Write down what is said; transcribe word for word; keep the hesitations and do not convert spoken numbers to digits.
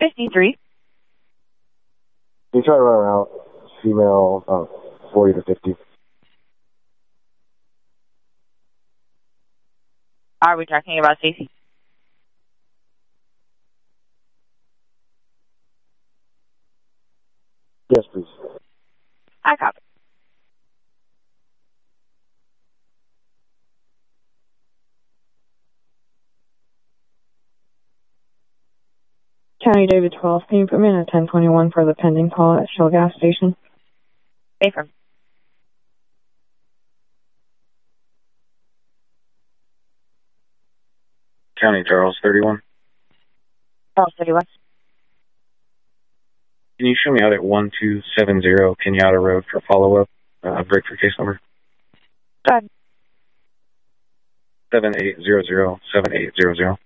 fifty-three. You try to run her out. Female, about forty to fifty. Are we talking about Stacy? Yes, please. I copy. County David twelve, can you put me in a ten twenty-one for the pending call at Shell gas station? Affirm. County Charles thirty-one. Charles thirty-one. Can you show me out at one two seven zero Kenyatta Road for follow-up? Uh, breakthrough case number? Go ahead. seven eight zero zero seven eight zero zero.